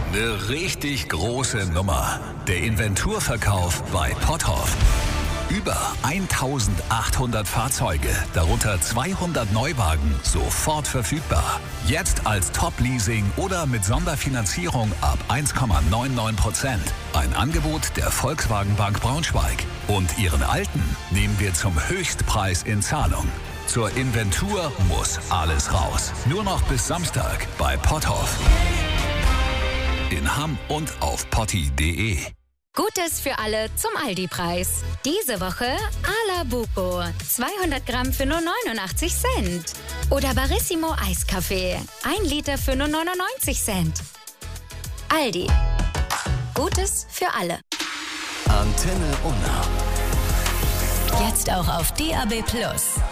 Eine richtig große Nummer. Der Inventurverkauf bei Potthoff. Über 1800 Fahrzeuge, darunter 200 Neuwagen, sofort verfügbar. Jetzt als Top-Leasing oder mit Sonderfinanzierung ab 1,99%. Ein Angebot der Volkswagen Bank Braunschweig. Und Ihren alten nehmen wir zum Höchstpreis in Zahlung. Zur Inventur muss alles raus. Nur noch bis Samstag bei Potthoff. In Hamm und auf potti.de. Gutes für alle zum Aldi-Preis. Diese Woche Ala Buco. 200 Gramm für nur 89 Cent. Oder Barissimo Eiskaffee. 1 Liter für nur 99 Cent. Aldi. Gutes für alle. Antenne Unna. Jetzt auch auf DAB+.